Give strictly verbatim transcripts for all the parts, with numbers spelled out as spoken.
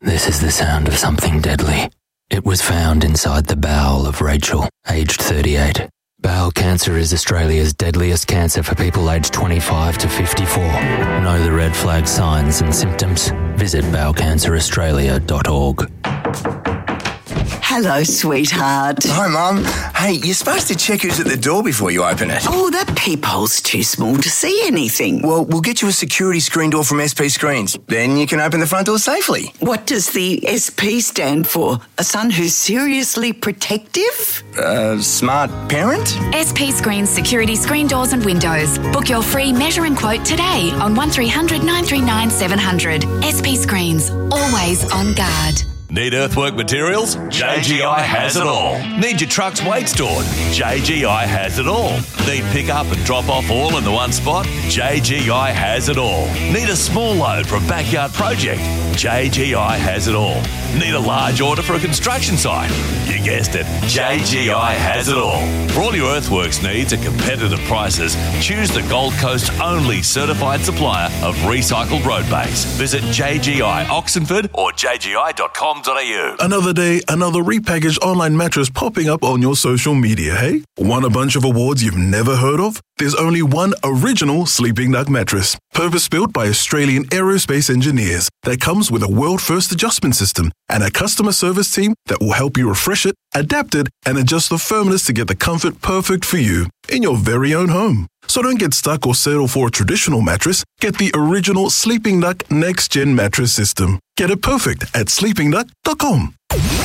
This is the sound of something deadly. It was found inside the bowel of Rachel, aged thirty-eight. Bowel cancer is Australia's deadliest cancer for people aged twenty-five to fifty-four. Know the red flag signs and symptoms? Visit bowel cancer australia dot org. Hello, sweetheart. Hi, Mum. Hey, you're supposed to check who's at the door before you open it. Oh, that peephole's too small to see anything. Well, we'll get you a security screen door from S P Screens. Then you can open the front door safely. What does the S P stand for? A son who's seriously protective? Uh, smart parent? S P Screens security screen doors and windows. Book your free measure and quote today on one three hundred nine three nine seven hundred. S P Screens, always on guard. Need earthwork materials? J G I has it all. Need your truck's weight stored? J G I has it all. Need pick up and drop off all in the one spot? J G I has it all. Need a small load for a backyard project? J G I has it all. Need a large order for a construction site? You guessed it, J G I has it all. For all your earthworks needs at competitive prices, choose the Gold Coast only certified supplier of recycled road base. Visit J G I Oxenford or j g i dot com dot a u. Another day, another repackaged online mattress popping up on your social media, hey? Want a bunch of awards you've never heard of? There's only one original Sleeping Duck mattress, purpose-built by Australian aerospace engineers, that comes with a world-first adjustment system and a customer service team that will help you refresh it, adapt it, and adjust the firmness to get the comfort perfect for you in your very own home. So don't get stuck or settle for a traditional mattress. Get the original Sleeping Duck Next Gen mattress system. Get it perfect at sleeping duck dot com.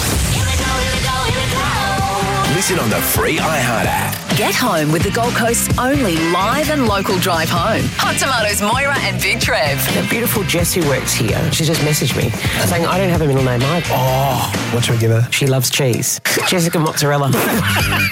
Listen on the free iHeart app. Get home with the Gold Coast's only live and local drive home. Hot Tomatoes, Moira and Big Trev. The beautiful Jessie works here. She just messaged me saying, I don't have a middle name either. Oh, what should we give her? She loves cheese. Jessica Mozzarella.